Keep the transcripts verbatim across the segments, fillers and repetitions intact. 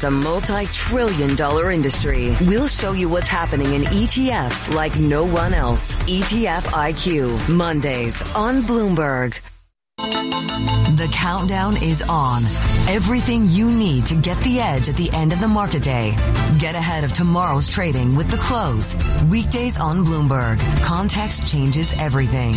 It's a multi-trillion dollar industry. We'll show you what's happening in E T Fs like no one else. E T F I Q, Mondays on Bloomberg. The countdown is on. Everything you need to get the edge at the end of the market day. Get ahead of tomorrow's trading with The Close. Weekdays on Bloomberg. Context changes everything.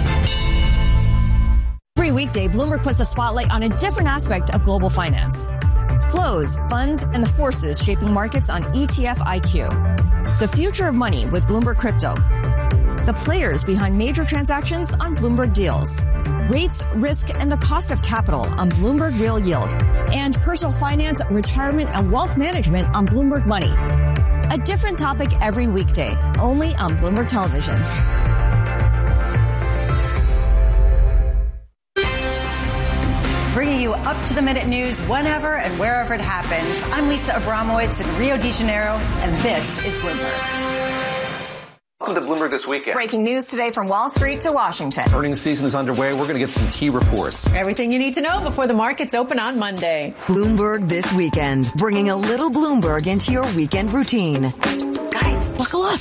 Every weekday, Bloomberg puts the spotlight on a different aspect of global finance. Flows, funds, and the forces shaping markets on E T F I Q. The future of money with Bloomberg Crypto. The players behind major transactions on Bloomberg Deals. Rates, risk, and the cost of capital on Bloomberg Real Yield. And personal finance, retirement, and wealth management on Bloomberg Money. A different topic every weekday, only on Bloomberg Television. Bringing you up-to-the-minute news whenever and wherever it happens. I'm Lisa Abramowitz in Rio de Janeiro, and this is Bloomberg. Welcome to Bloomberg This Weekend. Breaking news today from Wall Street to Washington. Earnings season is underway. We're going to get some key reports. Everything you need to know before the markets open on Monday. Bloomberg This Weekend, bringing a little Bloomberg into your weekend routine. Guys, buckle up.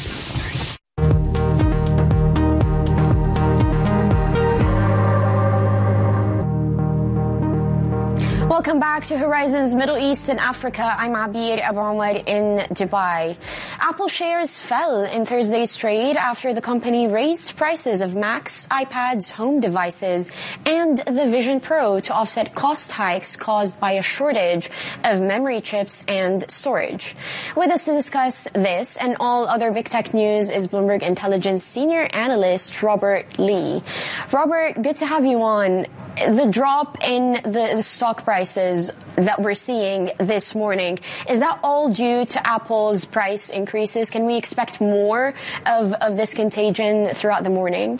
Welcome back to Horizons Middle East and Africa. I'm Abir Abramwad in Dubai. Apple shares fell in Thursday's trade after the company raised prices of Macs, iPads, home devices, and the Vision Pro to offset cost hikes caused by a shortage of memory chips and storage. With us to discuss this and all other big tech news is Bloomberg Intelligence Senior Analyst Robert Lee. Robert, good to have you on. The drop in the, the stock prices that we're seeing this morning, is that all due to Apple's price increases? Can we expect more of, of this contagion throughout the morning?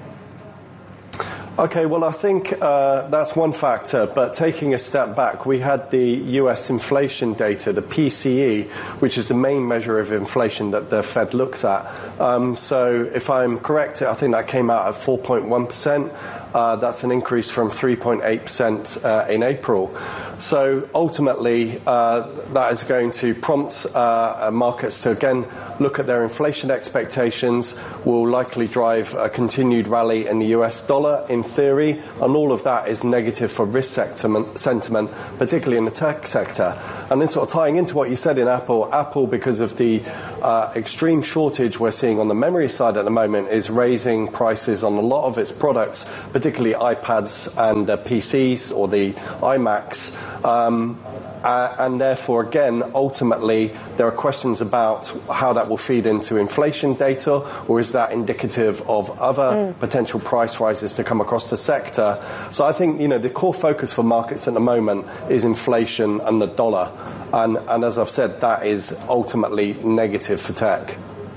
Okay, well, I think uh, that's one factor, but taking a step back, we had the U S inflation data, the P C E, which is the main measure of inflation that the Fed looks at. Um, so if I'm correct, I think that came out at four point one percent. Uh, that's an increase from three point eight percent uh, in April. So ultimately, uh, that is going to prompt uh, markets to, again, look at their inflation expectations, will likely drive a continued rally in the U S dollar, in theory, and all of that is negative for risk sentiment, sentiment, particularly in the tech sector. And then sort of tying into what you said in Apple, Apple, because of the uh, extreme shortage we're seeing on the memory side at the moment, is raising prices on a lot of its products, particularly iPads and uh, P Cs or the iMacs. Um, Uh, and therefore, again, ultimately, there are questions about how that will feed into inflation data, or is that indicative of other mm. potential price rises to come across the sector? So I think, you know, the core focus for markets at the moment is inflation and the dollar. And, and as I've said, that is ultimately negative for tech.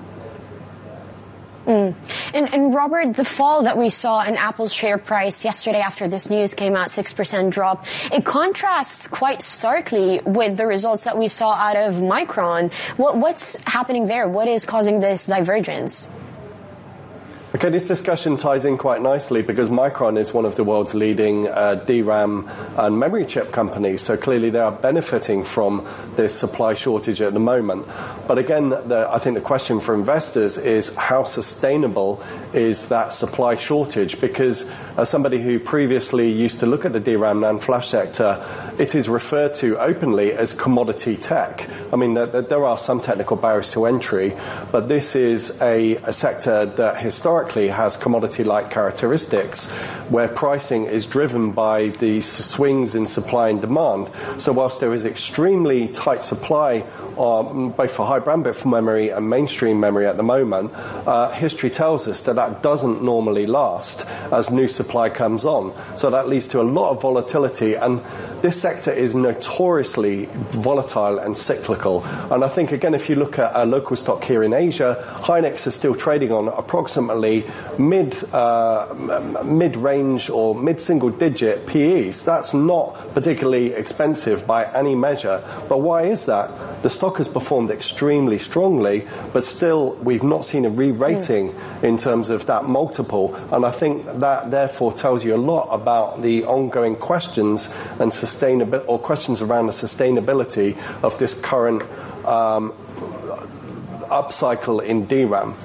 Mm. And, and Robert, the fall that we saw in Apple's share price yesterday after this news came out, six percent drop, it contrasts quite starkly with the results that we saw out of Micron. What, what's happening there? What is causing this divergence? Okay, this discussion ties in quite nicely because Micron is one of the world's leading uh, D RAM and memory chip companies, so clearly they are benefiting from this supply shortage at the moment. But again, the, I think the question for investors is how sustainable is that supply shortage? Because as somebody who previously used to look at the D RAM NAND flash sector, it is referred to openly as commodity tech. I mean, there, there are some technical barriers to entry, but this is a, a sector that historically has commodity-like characteristics where pricing is driven by the swings in supply and demand. So whilst there is extremely tight supply um, both for high bandwidth memory and mainstream memory at the moment, uh, history tells us that that doesn't normally last as new supply comes on. So that leads to a lot of volatility, and this sector is notoriously volatile and cyclical. And I think, again, if you look at a local stock here in Asia, Hynix is still trading on approximately mid, uh, mid-range or mid-single-digit P Es. That's not particularly expensive by any measure. But why is that? The stock has performed extremely strongly, but still we've not seen a re-rating mm. in terms of that multiple. And I think that therefore tells you a lot about the ongoing questions and sustainability sustainability or questions around the sustainability of this current um, upcycle in D RAM.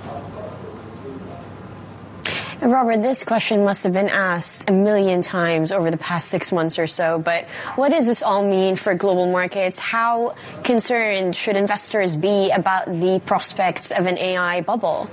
Robert, this question must have been asked a million times over the past six months or so, but what does this all mean for global markets? How concerned should investors be about the prospects of an A I bubble?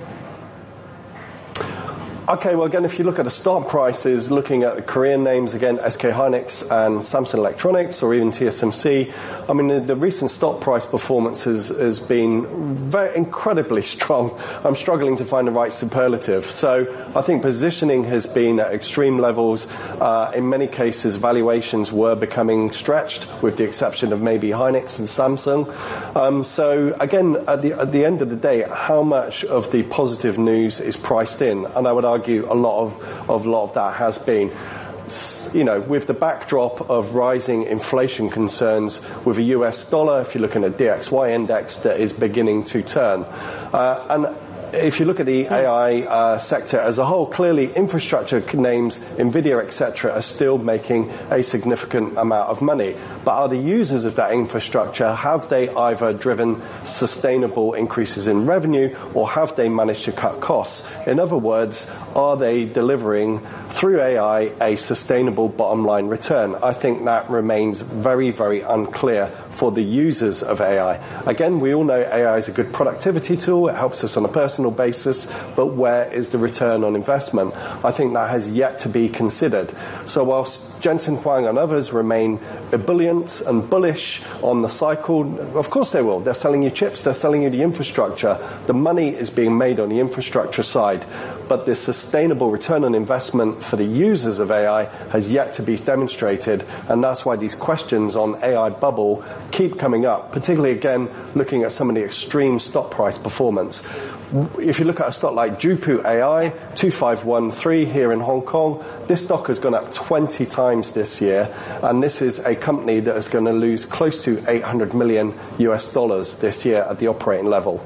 Okay, well, again, if you look at the stock prices, looking at the Korean names, again, S K Hynix and Samsung Electronics, or even T S M C, I mean, the, the recent stock price performance has, has been very incredibly strong. I'm struggling to find the right superlative. So I think positioning has been at extreme levels. Uh, in many cases, valuations were becoming stretched, with the exception of maybe Hynix and Samsung. Um, so again, at the, at the end of the day, how much of the positive news is priced in? And I would argue argue a lot of, of, lot of that has been, you know, with the backdrop of rising inflation concerns with a U S dollar, if you're looking at D X Y index that is beginning to turn. Uh, and if you look at the A I uh, sector as a whole, clearly infrastructure names, NVIDIA, et cetera, are still making a significant amount of money. But are the users of that infrastructure, have they either driven sustainable increases in revenue or have they managed to cut costs? In other words, are they delivering through A I a sustainable bottom line return? I think that remains very, very unclear for the users of A I. Again, we all know A I is a good productivity tool. It helps us on a personal basis, but where is the return on investment? I think that has yet to be considered. So whilst Jensen Huang and others remain ebullient and bullish on the cycle, of course they will. They're selling you chips, they're selling you the infrastructure. The money is being made on the infrastructure side, but the sustainable return on investment for the users of A I has yet to be demonstrated, and that's why these questions on A I bubble keep coming up, particularly again looking at some of the extreme stock price performance. If you look at a stock like Jupu A I, two five one three here in Hong Kong, this stock has gone up twenty times this year, and this is a company that is going to lose close to eight hundred million U S dollars this year at the operating level.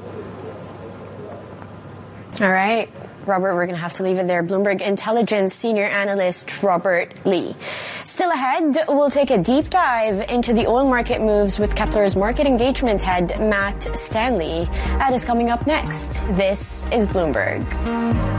All right. Robert, we're going to have to leave it there. Bloomberg Intelligence Senior Analyst Robert Lee. Still ahead, we'll take a deep dive into the oil market moves with Kepler's market engagement head, Matt Stanley. That is coming up next. This is Bloomberg.